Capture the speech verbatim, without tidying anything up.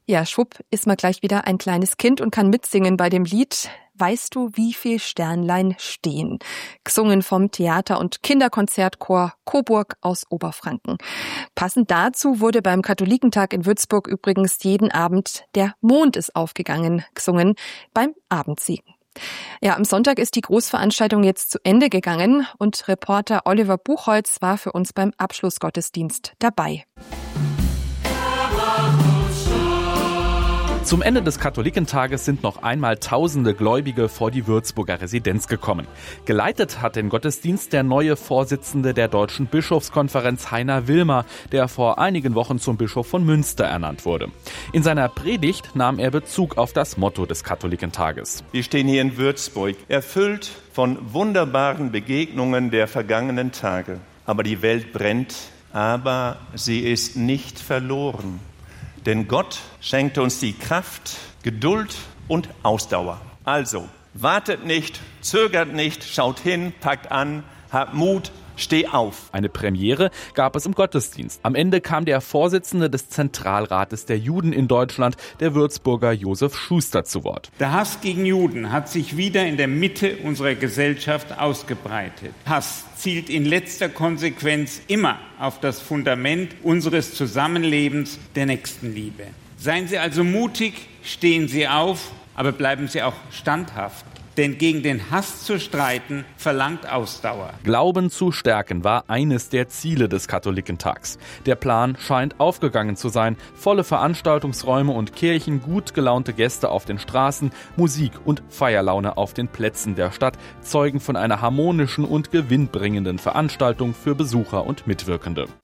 Ja, schwupp ist man gleich wieder ein kleines Kind und kann mitsingen bei dem Lied »Weißt du, wie viel Sternlein stehen?«, gesungen vom Theater- und Kinderkonzertchor Coburg aus Oberfranken. Passend dazu wurde beim Katholikentag in Würzburg übrigens jeden Abend »Der Mond ist aufgegangen« gesungen beim Abendsegen. Ja, am Sonntag ist die Großveranstaltung jetzt zu Ende gegangen und Reporter Oliver Buchholz war für uns beim Abschlussgottesdienst dabei. Zum Ende des Katholikentages sind noch einmal tausende Gläubige vor die Würzburger Residenz gekommen. Geleitet hat den Gottesdienst der neue Vorsitzende der Deutschen Bischofskonferenz Heiner Wilmer, der vor einigen Wochen zum Bischof von Münster ernannt wurde. In seiner Predigt nahm er Bezug auf das Motto des Katholikentages. Wir stehen hier in Würzburg, erfüllt von wunderbaren Begegnungen der vergangenen Tage. Aber die Welt brennt, aber sie ist nicht verloren. Denn Gott schenkte uns die Kraft, Geduld und Ausdauer. Also, wartet nicht, zögert nicht, schaut hin, packt an, habt Mut, steh auf. Eine Premiere gab es im Gottesdienst. Am Ende kam der Vorsitzende des Zentralrates der Juden in Deutschland, der Würzburger Josef Schuster, zu Wort. Der Hass gegen Juden hat sich wieder in der Mitte unserer Gesellschaft ausgebreitet. Hass zielt in letzter Konsequenz immer auf das Fundament unseres Zusammenlebens, der Nächstenliebe. Seien Sie also mutig, stehen Sie auf, aber bleiben Sie auch standhaft. Denn gegen den Hass zu streiten, verlangt Ausdauer. Glauben zu stärken war eines der Ziele des Katholikentags. Der Plan scheint aufgegangen zu sein. Volle Veranstaltungsräume und Kirchen, gut gelaunte Gäste auf den Straßen, Musik und Feierlaune auf den Plätzen der Stadt zeugen von einer harmonischen und gewinnbringenden Veranstaltung für Besucher und Mitwirkende.